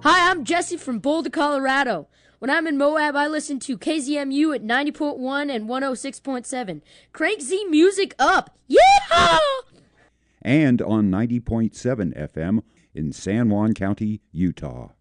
Hi, I'm Jesse from Boulder, Colorado. When I'm in Moab, I listen to KZMU at 90.1 and 106.7. Crank Z music up! Yeehaw! And on 90.7 FM in San Juan County, Utah.